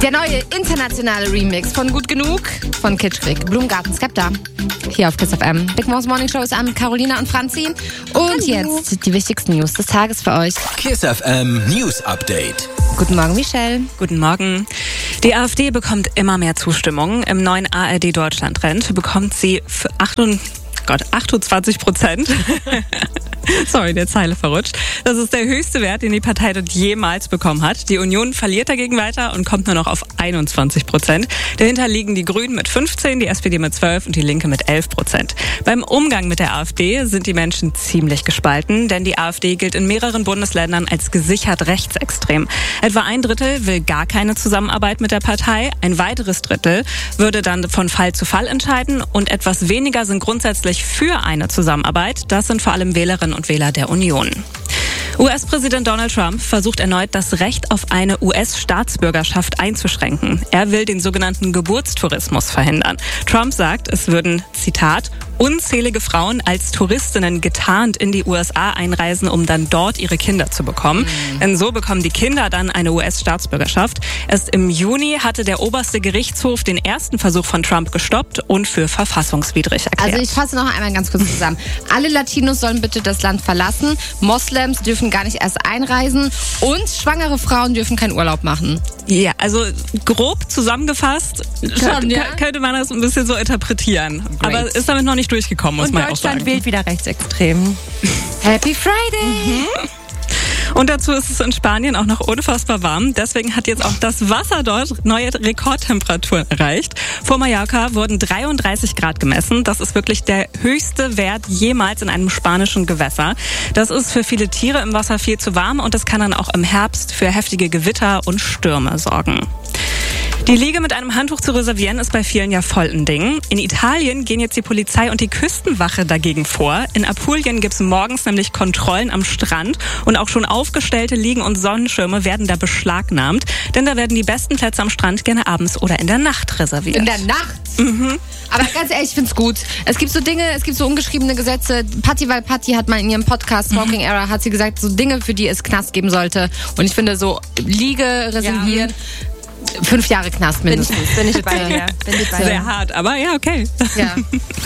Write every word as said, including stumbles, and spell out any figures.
Der neue internationale Remix von Gut Genug von Kitschkrieg, Blumengarten Skepta. Hier auf Kiss F M. Big Mo's Morning Show ist an mit Carolina und Franzi. Und Hallo. Jetzt die wichtigsten News des Tages für euch. Kiss F M News Update. Guten Morgen, Michelle. Guten Morgen. Die AfD bekommt immer mehr Zustimmung. Im neuen A R D Deutschland-Trend bekommt sie für achtundzwanzig Prozent. Sorry, der Zeile verrutscht. Das ist der höchste Wert, den die Partei dort jemals bekommen hat. Die Union verliert dagegen weiter und kommt nur noch auf einundzwanzig Prozent. Dahinter liegen die Grünen mit fünfzehn, die S P D mit zwölf und die Linke mit elf Prozent. Beim Umgang mit der AfD sind die Menschen ziemlich gespalten, denn die AfD gilt in mehreren Bundesländern als gesichert rechtsextrem. Etwa ein Drittel will gar keine Zusammenarbeit mit der Partei, ein weiteres Drittel würde dann von Fall zu Fall entscheiden und etwas weniger sind grundsätzlich für eine Zusammenarbeit. Das sind vor allem Wählerinnen und Wähler der Union. U S-Präsident Donald Trump versucht erneut, das Recht auf eine U S-Staatsbürgerschaft einzuschränken. Er will den sogenannten Geburtstourismus verhindern. Trump sagt, es würden, Zitat, unzählige Frauen als Touristinnen getarnt in die U S A einreisen, um dann dort ihre Kinder zu bekommen. Mhm. Denn so bekommen die Kinder dann eine U S-Staatsbürgerschaft. Erst im Juni hatte der oberste Gerichtshof den ersten Versuch von Trump gestoppt und für verfassungswidrig erklärt. Also ich fasse noch einmal ganz kurz zusammen. Alle Latinos sollen bitte das Land verlassen. Moslems dürfen gar nicht erst einreisen und schwangere Frauen dürfen keinen Urlaub machen. Ja, also grob zusammengefasst Schon, ja? könnte man das ein bisschen so interpretieren. Great. Aber ist damit noch nicht durchgekommen, muss und man auch Deutschland sagen. wählt wieder rechtsextrem. Happy Friday! Mhm. Und dazu ist es in Spanien auch noch unfassbar warm. Deswegen hat jetzt auch das Wasser dort neue Rekordtemperaturen erreicht. Vor Mallorca wurden dreiunddreißig Grad gemessen. Das ist wirklich der höchste Wert jemals in einem spanischen Gewässer. Das ist für viele Tiere im Wasser viel zu warm und das kann dann auch im Herbst für heftige Gewitter und Stürme sorgen. Die Liege mit einem Handtuch zu reservieren ist bei vielen ja voll ein Ding. In Italien gehen jetzt die Polizei und die Küstenwache dagegen vor. In Apulien gibt es morgens nämlich Kontrollen am Strand und auch schon aufgestellte Liegen und Sonnenschirme werden da beschlagnahmt. Denn da werden die besten Plätze am Strand gerne abends oder in der Nacht reserviert. In der Nacht? Mhm. Aber ganz ehrlich, ich find's gut. Es gibt so Dinge, es gibt so ungeschriebene Gesetze. Patti, weil Patti hat mal in ihrem Podcast Smoking mhm. Era, hat sie gesagt, so Dinge, für die es Knast geben sollte. Und ich finde so, Liege reservieren, ja. Fünf Jahre Knast mindestens. Bin ich, bin ich bei dir. Bin ich bei dir. Sehr hart, aber ja, okay. Ja.